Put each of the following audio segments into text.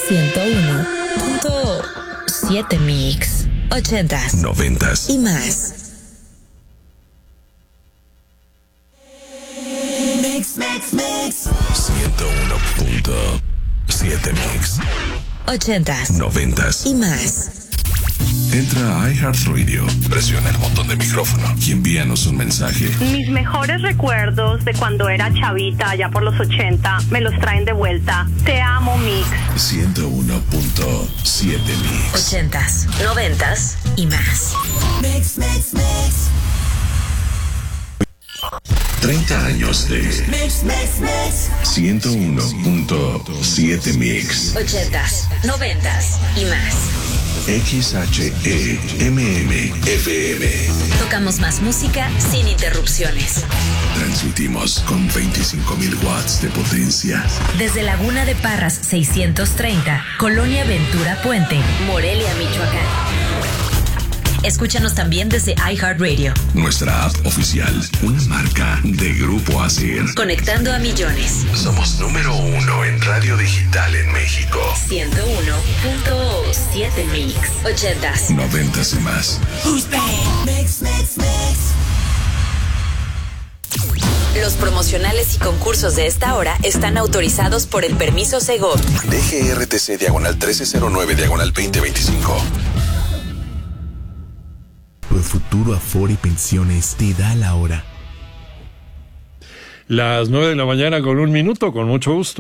101.7 Mix. 80s, 90s y más. Mix. 101.7 Mix. 80s, 90s y más. Entra a iHeartRadio, presiona el botón de micrófono y envíanos un mensaje. Mis mejores recuerdos de cuando era chavita, allá por los 80, me los traen de vuelta. Te amo, Mix. 101.7 Mix. 80s, 90s y más. Mix. 30 años de Mix. 101.7 Mix. 80s, 90s y más. XHEMM-FM. Tocamos más música sin interrupciones. Transmitimos con 25.000 watts de potencia. Desde Laguna de Parras 630, Colonia Ventura Puente, Morelia, Michoacán. Escúchanos también desde iHeartRadio. Nuestra app oficial, una marca de Grupo ASIR. Conectando a millones. Somos número 1 en radio digital en México. 101.7 Mix. 80s, 90s y más. Mix. Los promocionales y concursos de esta hora están autorizados por el permiso Segov. DGRTC /1309/2025. Tu futuro Afore y Pensiones te da la hora. Las 9 de la mañana con 1 minuto, con mucho gusto.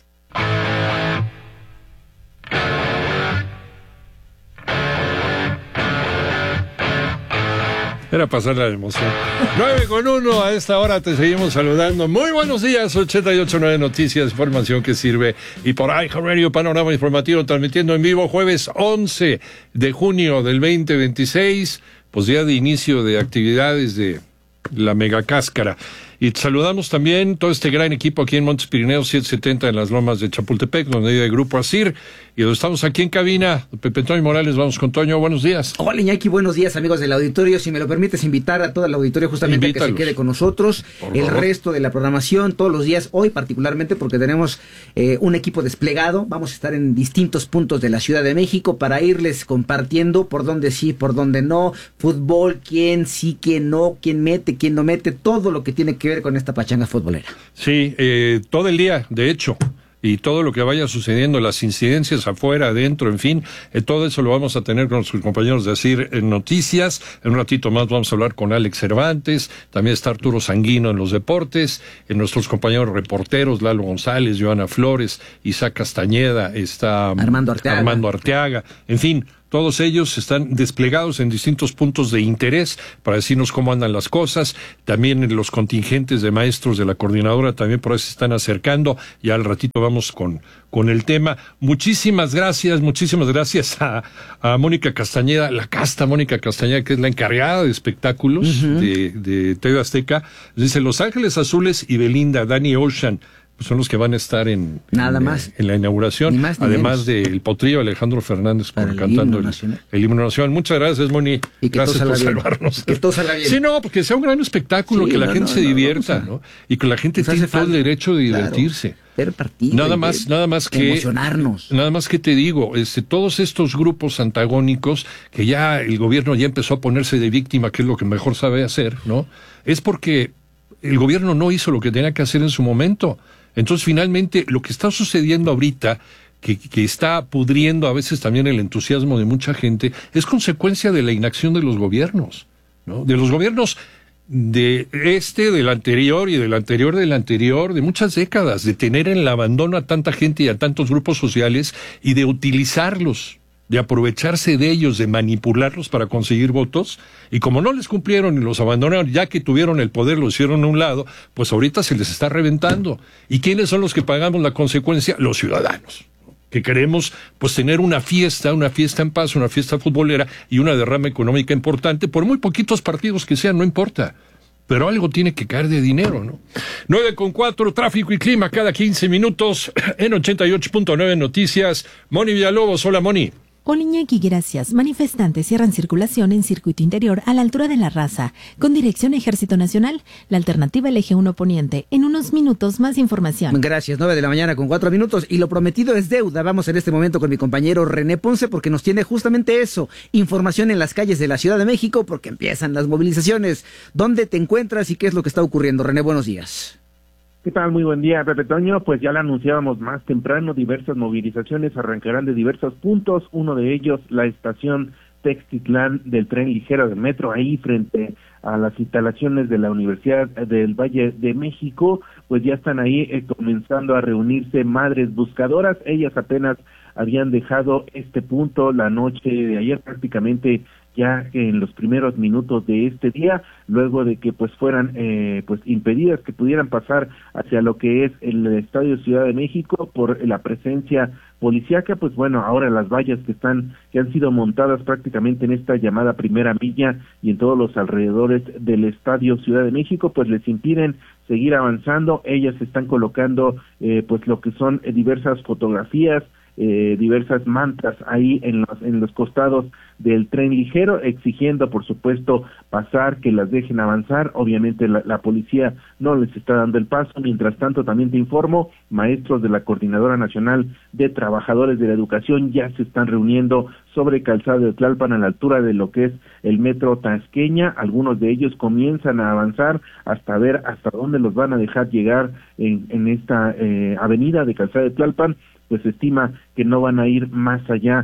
Era pasar la emoción. 9:01, a esta hora te seguimos saludando. Muy buenos días, 88.9 Noticias, información que sirve. Y por iHeartRadio, panorama informativo, transmitiendo en vivo jueves 11 de junio del 2026, pues día de inicio de actividades de la Mega Cáscara. Y saludamos también todo este gran equipo aquí en Montes Pirineos 770 en las Lomas de Chapultepec, donde hay el Grupo ASIR, y donde estamos aquí en cabina. Pepe Toño Morales, vamos con Toño, buenos días. Hola Iñaki, buenos días amigos del auditorio. Si me lo permites, invitar a todo el auditorio justamente a que se quede con nosotros el resto de la programación, todos los días, hoy particularmente porque tenemos un equipo desplegado. Vamos a estar en distintos puntos de la Ciudad de México para irles compartiendo por dónde sí, por dónde no, fútbol, quién sí, quién no, quién mete, quién no mete, todo lo que tiene que ver con esta pachanga futbolera. Sí, todo el día, de hecho, y todo lo que vaya sucediendo, las incidencias afuera, adentro, en fin, todo eso lo vamos a tener con nuestros compañeros de ASIR en Noticias. En un ratito más vamos a hablar con Alex Cervantes, también está Arturo Sanguino en los deportes, en nuestros compañeros reporteros, Lalo González, Joana Flores, Isaac Castañeda, está Armando Arteaga, en fin. Todos ellos están desplegados en distintos puntos de interés para decirnos cómo andan las cosas. También los contingentes de maestros de la coordinadora también por ahí se están acercando. Ya al ratito vamos con el tema. Muchísimas gracias a Mónica Castañeda, la casta Mónica Castañeda, que es la encargada de espectáculos de TV Azteca. Dice Los Ángeles Azules y Belinda, Danny Ocean, son los que van a estar en la inauguración, ni más, ni además menos. del potrillo Alejandro Fernández cantando el himno nacional. Muchas gracias, Moni. Y que gracias por bien. salvarnos. Que todo salga bien. Sí, no, porque sea un gran espectáculo, Sí, que la gente se divierta, ¿no? Y que la gente tiene todo el derecho de divertirse. Ver partido. Nada más que emocionarnos. Nada más que te digo, todos estos grupos antagónicos que ya el gobierno ya empezó a ponerse de víctima, que es lo que mejor sabe hacer, ¿no? Es porque el gobierno no hizo lo que tenía que hacer en su momento. Entonces, finalmente, lo que está sucediendo ahorita, que está pudriendo a veces también el entusiasmo de mucha gente, es consecuencia de la inacción de los gobiernos, ¿no? De los gobiernos del anterior y del anterior, de muchas décadas, de tener en el abandono a tanta gente y a tantos grupos sociales y de utilizarlos, de aprovecharse de ellos, de manipularlos para conseguir votos, y como no les cumplieron y los abandonaron, ya que tuvieron el poder, lo hicieron a un lado, pues ahorita se les está reventando. ¿Y quiénes son los que pagamos la consecuencia? Los ciudadanos, que queremos pues tener una fiesta en paz, una fiesta futbolera y una derrama económica importante, por muy poquitos partidos que sean, no importa. Pero algo tiene que caer de dinero, ¿no? 9:04, tráfico y clima cada 15 minutos en 88.9 Noticias. Moni Villalobos, hola Moni. Oliñequi, gracias. Manifestantes cierran circulación en circuito interior a la altura de La Raza, con dirección Ejército Nacional. La alternativa el eje 1 Poniente. En unos minutos, más información. Gracias, 9 con 4 minutos. Y lo prometido es deuda. Vamos en este momento con mi compañero René Ponce, porque nos tiene justamente eso. Información en las calles de la Ciudad de México, porque empiezan las movilizaciones. ¿Dónde te encuentras y qué es lo que está ocurriendo? René, buenos días. ¿Qué tal? Muy buen día, Pepe Toño. Pues ya lo anunciábamos más temprano, diversas movilizaciones arrancarán de diversos puntos, uno de ellos la estación Textitlán del tren ligero del metro, ahí frente a las instalaciones de la Universidad del Valle de México, pues ya están ahí comenzando a reunirse madres buscadoras. Ellas apenas habían dejado este punto la noche de ayer, prácticamente ya en los primeros minutos de este día, luego de que pues fueran pues impedidas que pudieran pasar hacia lo que es el Estadio Ciudad de México por la presencia policíaca. Pues bueno, ahora las vallas que han sido montadas prácticamente en esta llamada primera milla y en todos los alrededores del Estadio Ciudad de México, pues les impiden seguir avanzando. Ellas están colocando pues lo que son diversas fotografías, diversas mantas ahí en los costados del tren ligero, exigiendo por supuesto pasar, que las dejen avanzar. Obviamente la policía no les está dando el paso. Mientras tanto, también te informo, maestros de la Coordinadora Nacional de Trabajadores de la Educación ya se están reuniendo sobre Calzada de Tlalpan a la altura de lo que es el metro Tasqueña. Algunos de ellos comienzan a avanzar hasta ver hasta dónde los van a dejar llegar en esta avenida de Calzada de Tlalpan. Pues se estima que no van a ir más allá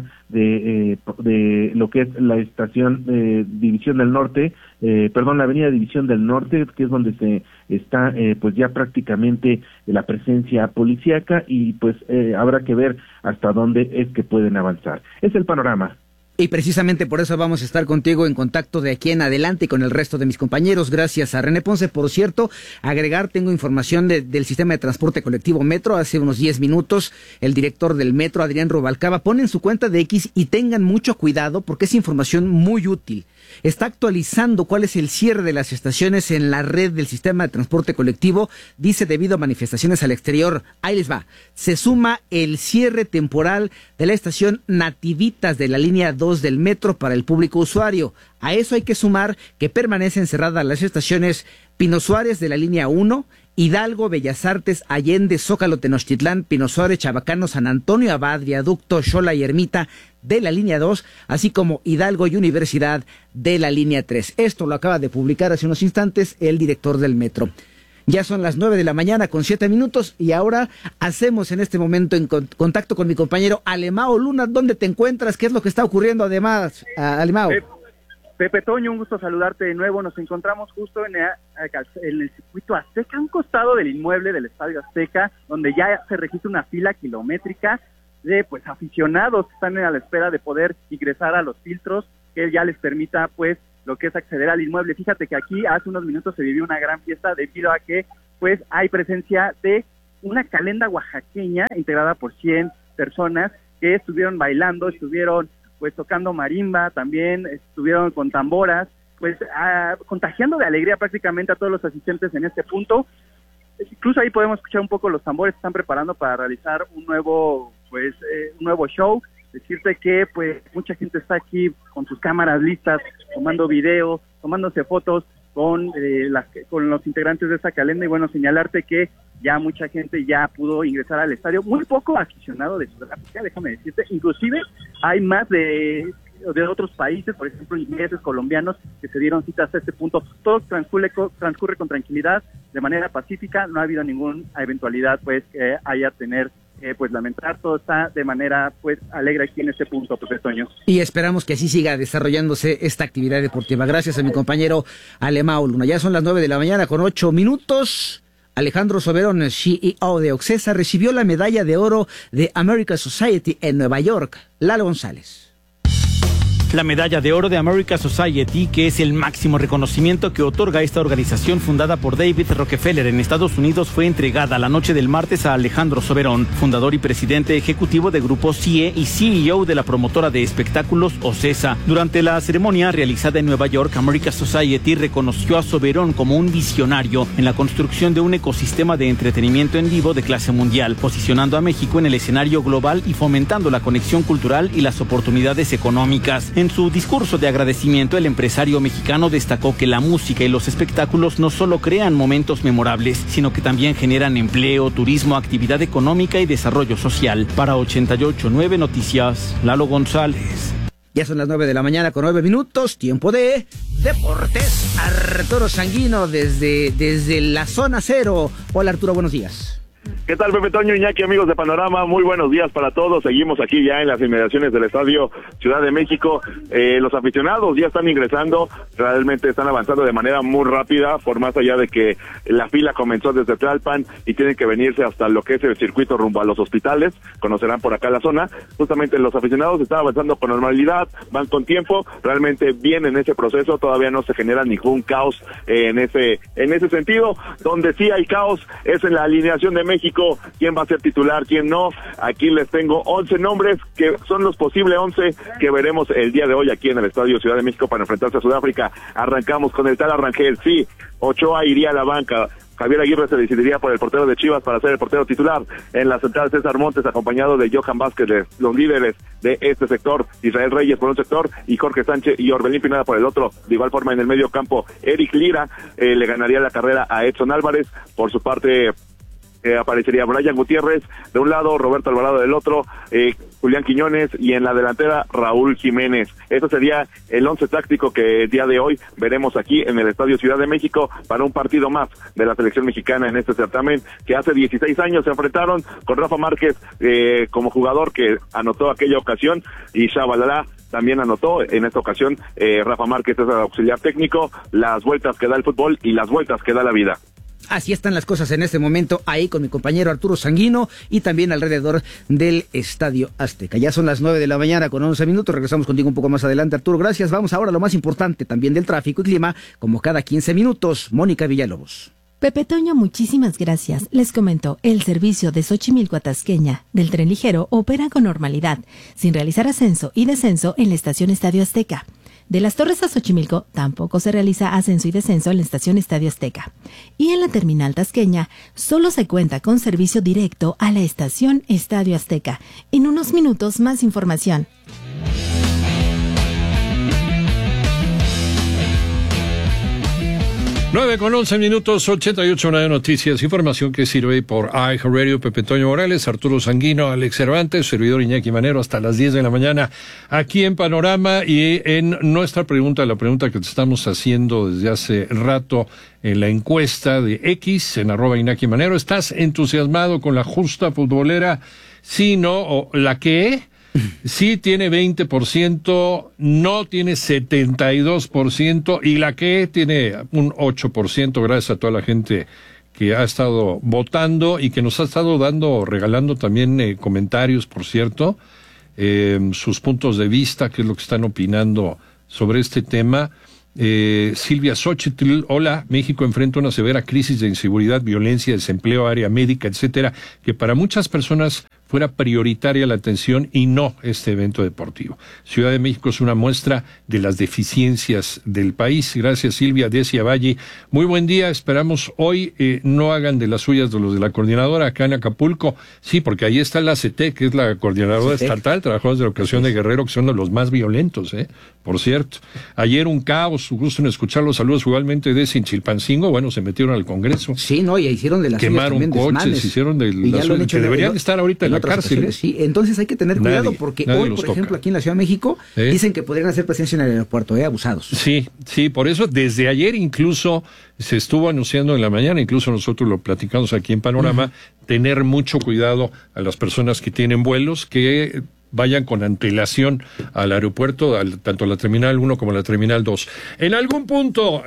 de lo que es la estación División del Norte, la avenida División del Norte, que es donde se está pues ya prácticamente la presencia policíaca, y pues habrá que ver hasta dónde es que pueden avanzar. Es el panorama. Y precisamente por eso vamos a estar contigo en contacto de aquí en adelante y con el resto de mis compañeros. Gracias a René Ponce. Por cierto, tengo información del sistema de transporte colectivo Metro. Hace unos 10 minutos, el director del Metro, Adrián Rubalcaba, pone en su cuenta de X, y tengan mucho cuidado porque es información muy útil. Está actualizando cuál es el cierre de las estaciones en la red del sistema de transporte colectivo. Dice, debido a manifestaciones al exterior, ahí les va. Se suma el cierre temporal de la estación Nativitas de la línea 2 del metro para el público usuario. A eso hay que sumar que permanecen cerradas las estaciones Pino Suárez de la línea 1, Hidalgo, Bellas Artes, Allende, Zócalo, Tenochtitlán, Pino Suárez, Chabacano, San Antonio Abad, Viaducto, Xola y Ermita de la línea 2, así como Hidalgo y Universidad de la línea 3. Esto lo acaba de publicar hace unos instantes el director del metro. Ya son las 9 con 7 minutos y ahora hacemos en este momento en contacto con mi compañero Alemao Luna. ¿Dónde te encuentras? ¿Qué es lo que está ocurriendo además, Alemao? Pepe Toño, un gusto saludarte de nuevo. Nos encontramos justo en el circuito Azteca, a un costado del inmueble del Estadio Azteca, donde ya se registra una fila kilométrica de pues aficionados que están a la espera de poder ingresar a los filtros que ya les permita pues lo que es acceder al inmueble. Fíjate que aquí hace unos minutos se vivió una gran fiesta debido a que pues hay presencia de una calenda oaxaqueña integrada por 100 personas que estuvieron bailando, estuvieron pues tocando marimba, también estuvieron con tamboras, pues contagiando de alegría prácticamente a todos los asistentes en este punto. Incluso ahí podemos escuchar un poco los tambores que están preparando para realizar un nuevo show. Decirte que pues mucha gente está aquí con sus cámaras listas, tomando video, tomándose fotos con los integrantes de esta calenda, y bueno, señalarte que ya mucha gente ya pudo ingresar al estadio, muy poco aficionado de Sudáfrica, déjame decirte, inclusive hay más de otros países, por ejemplo ingleses, colombianos, que se dieron cita hasta este punto. Todo transcurre con tranquilidad, de manera pacífica, no ha habido ninguna eventualidad pues que haya tener pues lamentar. Todo está de manera pues alegre aquí en este punto, Pepe Toño. Y esperamos que así siga desarrollándose esta actividad deportiva. Gracias a mi compañero Alemao Luna. Ya son las 9 con 8 minutos. Alejandro Soberón, CEO de Oxesa, recibió la medalla de oro de American Society en Nueva York. Lalo González. La medalla de oro de American Society, que es el máximo reconocimiento que otorga esta organización fundada por David Rockefeller en Estados Unidos, fue entregada la noche del martes a Alejandro Soberón, fundador y presidente ejecutivo de Grupo CIE y CEO de la promotora de espectáculos OCESA. Durante la ceremonia realizada en Nueva York, American Society reconoció a Soberón como un visionario en la construcción de un ecosistema de entretenimiento en vivo de clase mundial, posicionando a México en el escenario global y fomentando la conexión cultural y las oportunidades económicas. En su discurso de agradecimiento, el empresario mexicano destacó que la música y los espectáculos no solo crean momentos memorables, sino que también generan empleo, turismo, actividad económica y desarrollo social. Para 88.9 Noticias, Lalo González. Ya son las 9 de la mañana con 9 minutos, tiempo de Deportes. Arturo Sanguino desde la zona cero. Hola Arturo, buenos días. ¿Qué tal, Pepe Toño, Iñaki, amigos de Panorama? Muy buenos días para todos. Seguimos aquí ya en las inmediaciones del Estadio Ciudad de México. Los aficionados ya están ingresando, realmente están avanzando de manera muy rápida, por más allá de que la fila comenzó desde Tlalpan y tienen que venirse hasta lo que es el circuito rumbo a los hospitales. Conocerán por acá la zona. Justamente los aficionados están avanzando con normalidad, van con tiempo, realmente bien en ese proceso. Todavía no se genera ningún caos en ese sentido. Donde sí hay caos es en la alineación de México, quién va a ser titular, quién no. Aquí les tengo 11 nombres que son los posibles 11 que veremos el día de hoy aquí en el Estadio Ciudad de México para enfrentarse a Sudáfrica. Arrancamos con el tal Arrangel, sí, Ochoa iría a la banca. Javier Aguirre se decidiría por el portero de Chivas para ser el portero titular. En la central, César Montes, acompañado de Johan Vázquez, los líderes de este sector. Israel Reyes por un sector y Jorge Sánchez y Orbelín Pineda por el otro. De igual forma, en el medio campo, Eric Lira le ganaría la carrera a Edson Álvarez. Por su parte, aparecería Brian Gutiérrez de un lado, Roberto Alvarado del otro, Julián Quiñones, y en la delantera Raúl Jiménez. Eso sería el 11 táctico que el día de hoy veremos aquí en el Estadio Ciudad de México para un partido más de la selección mexicana en este certamen, que hace 16 años se enfrentaron con Rafa Márquez como jugador que anotó aquella ocasión, y Shabalala también anotó en esta ocasión. Rafa Márquez es el auxiliar técnico. Las vueltas que da el fútbol y las vueltas que da la vida. Así están las cosas en este momento, ahí con mi compañero Arturo Sanguino y también alrededor del Estadio Azteca. Ya son las 9 de la mañana con 11 minutos, regresamos contigo un poco más adelante, Arturo, gracias. Vamos ahora a lo más importante también del tráfico y clima, como cada 15 minutos, Mónica Villalobos. Pepe Toño, muchísimas gracias. Les comento, el servicio de Xochimilco a Tasqueña del tren ligero opera con normalidad, sin realizar ascenso y descenso en la estación Estadio Azteca. De Las Torres a Xochimilco tampoco se realiza ascenso y descenso en la estación Estadio Azteca. Y en la terminal tasqueña solo se cuenta con servicio directo a la estación Estadio Azteca. En unos minutos más información. 9:11 minutos, 88.9 Noticias, información que sirve por iHeartRadio. Pepe Toño Morales, Arturo Sanguino, Alex Cervantes, servidor Iñaki Manero, hasta las 10 de la mañana aquí en Panorama. Y en nuestra pregunta, la pregunta que te estamos haciendo desde hace rato en la encuesta de X, en @Iñaki Manero, ¿estás entusiasmado con la justa futbolera? Sí, no, o la que sí tiene 20%, no tiene 72%, y la que tiene un 8%, gracias a toda la gente que ha estado votando y que nos ha estado regalando también comentarios, por cierto, sus puntos de vista, qué es lo que están opinando sobre este tema. Silvia Xochitl, hola, México enfrenta una severa crisis de inseguridad, violencia, desempleo, área médica, etcétera, que para muchas personas fuera prioritaria la atención y no este evento deportivo. Ciudad de México es una muestra de las deficiencias del país. Gracias, Silvia. Decia Valle, muy buen día. Esperamos hoy no hagan de las suyas de los de la coordinadora acá en Acapulco. Sí, porque ahí está la CT, que es la coordinadora estatal, trabajadores de la Educación de Guerrero, que son de los más violentos, por cierto. Ayer un caos, gusto en escuchar los saludos igualmente de Chilpancingo. Bueno, se metieron al Congreso. Sí, no, y hicieron de las quemaron coches, hicieron de las suyas, que deberían estar ahorita en la cárcel. Sí, entonces hay que tener cuidado porque hoy, por ejemplo, aquí en la Ciudad de México, dicen que podrían hacer presencia en el aeropuerto, abusados. Sí, por eso desde ayer incluso se estuvo anunciando en la mañana, incluso nosotros lo platicamos aquí en Panorama, tener mucho cuidado a las personas que tienen vuelos, que vayan con antelación al aeropuerto, tanto a la Terminal 1 como a la Terminal 2. En algún punto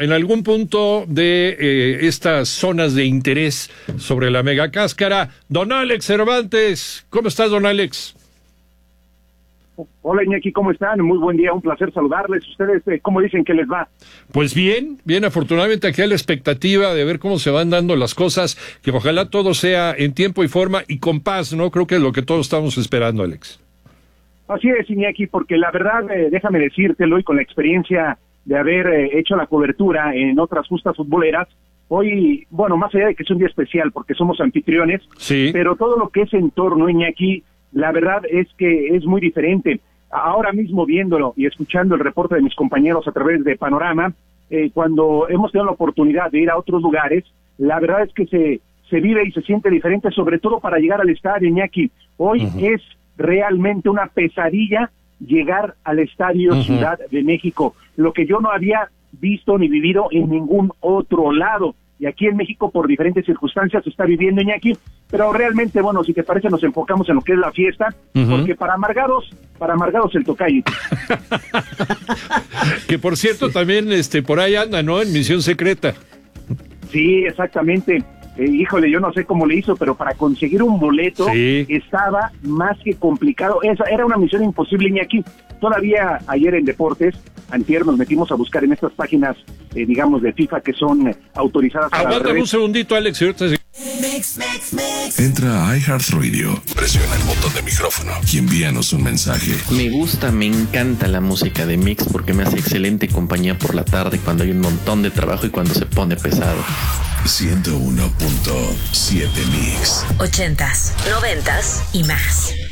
de estas zonas de interés sobre la megacáscara, don Alex Cervantes. ¿Cómo estás, don Alex? Hola Iñaki, ¿cómo están? Muy buen día, un placer saludarles. ¿Ustedes cómo dicen que les va? Pues bien, afortunadamente aquí hay la expectativa de ver cómo se van dando las cosas, que ojalá todo sea en tiempo y forma y con paz, ¿no? Creo que es lo que todos estamos esperando, Alex. Así es, Iñaki, porque la verdad, déjame decírtelo, y con la experiencia de haber hecho la cobertura en otras justas futboleras, hoy, bueno, más allá de que es un día especial porque somos anfitriones, sí, pero todo lo que es en torno, Iñaki, la verdad es que es muy diferente. Ahora mismo viéndolo y escuchando el reporte de mis compañeros a través de Panorama, cuando hemos tenido la oportunidad de ir a otros lugares, la verdad es que se vive y se siente diferente, sobre todo para llegar al estadio, Iñaki. Hoy es realmente una pesadilla llegar al estadio Ciudad de México, lo que yo no había visto ni vivido en ningún otro lado. Y aquí en México, por diferentes circunstancias, se está viviendo, Iñaki, pero realmente, bueno, si te parece, nos enfocamos en lo que es la fiesta, porque para amargados el tocayo. Que por cierto, también por ahí anda, ¿no? En misión secreta. Sí, exactamente. Híjole, yo no sé cómo le hizo, pero para conseguir un boleto estaba más que complicado. Esa era una misión imposible, Iñaki. Todavía ayer en Deportes, antier, nos metimos a buscar en estas páginas, digamos, de FIFA que son autorizadas. Aguántame un segundito, Alex. Entra a iHeartRadio, presiona el botón de micrófono y envíanos un mensaje. Me encanta la música de Mix porque me hace excelente compañía por la tarde cuando hay un montón de trabajo y cuando se pone pesado. 101.7 Mix. 80s, 90s y más.